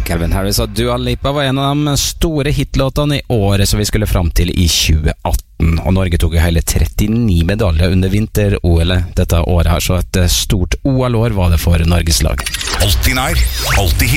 Calvin Harris og Dua Lipa var en av de store hitlåtene i året som vi skulle fram til i 2018, og Norge tok jo hele 39 medaljer under vinter-OL dette året her, så et stort OL-år var det for Norges lag. Alltid nær, alltid hit.